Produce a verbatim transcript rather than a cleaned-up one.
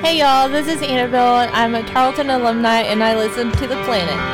Hey y'all, this is Annabelle. I'm a Tarleton alumni and I listen to The Planet.